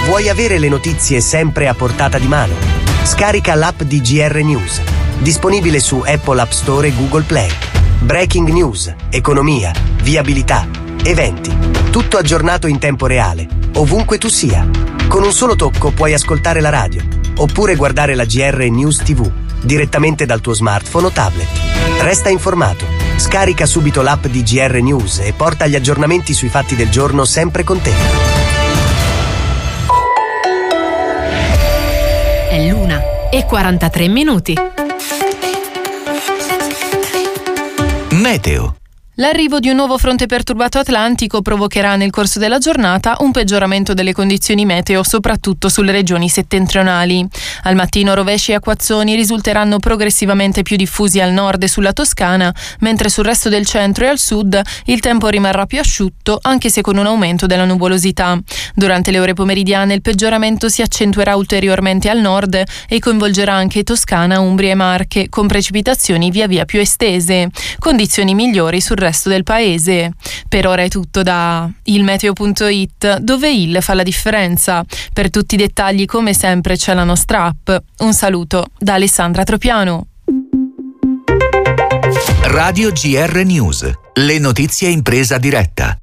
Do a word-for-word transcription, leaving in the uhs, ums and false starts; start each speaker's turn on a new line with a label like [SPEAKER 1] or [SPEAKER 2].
[SPEAKER 1] Vuoi avere le notizie sempre a portata di mano? Scarica l'app di G R News, disponibile su Apple App Store e Google Play. Breaking news, economia, viabilità, eventi, tutto aggiornato in tempo reale, ovunque tu sia. Con un solo tocco puoi ascoltare la radio, oppure guardare la G R News tivù, direttamente dal tuo smartphone o tablet. Resta informato, scarica subito l'app di G R News e porta gli aggiornamenti sui fatti del giorno sempre con te.
[SPEAKER 2] È l'una e quarantatré minuti.
[SPEAKER 3] Meteo.
[SPEAKER 4] L'arrivo di un nuovo fronte perturbato atlantico provocherà nel corso della giornata un peggioramento delle condizioni meteo, soprattutto sulle regioni settentrionali. Al mattino rovesci e acquazzoni risulteranno progressivamente più diffusi al nord e sulla Toscana, mentre sul resto del centro e al sud il tempo rimarrà più asciutto, anche se con un aumento della nuvolosità. Durante le ore pomeridiane il peggioramento si accentuerà ulteriormente al nord e coinvolgerà anche Toscana, Umbria e Marche, con precipitazioni via via più estese. Condizioni migliori sul resto del paese. Per ora è tutto da ilmeteo punto it, dove il fa la differenza. Per tutti i dettagli, come sempre, c'è la nostra app. Un saluto da Alessandra Tropiano.
[SPEAKER 3] Radio G R News, le notizie in presa diretta.